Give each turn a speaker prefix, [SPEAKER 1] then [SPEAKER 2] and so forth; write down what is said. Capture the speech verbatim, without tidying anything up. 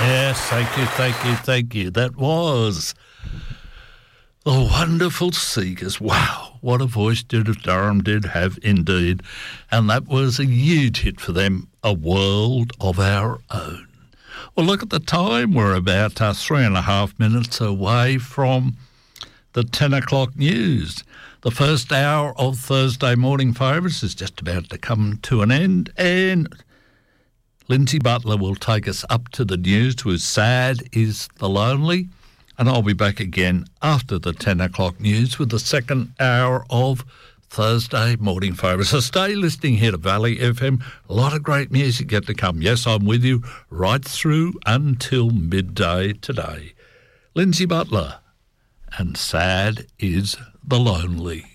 [SPEAKER 1] Yes, thank you, thank you, thank you. That was the Wonderful Seekers. Wow, what a voice Judith Durham did have indeed. And that was a huge hit for them, A World of Our Own. Well, look at the time. We're about uh, three and a half minutes away from the ten o'clock news. The first hour of Thursday Morning Favourites is just about to come to an end, and Lindsay Butler will take us up to the news with Sad is the Lonely, and I'll be back again after the ten o'clock news with the second hour of Thursday Morning Favourites. So stay listening here to Valley F M. A lot of great music yet to come. Yes, I'm with you right through until midday today. Lindsay Butler and Sad is the Lonely.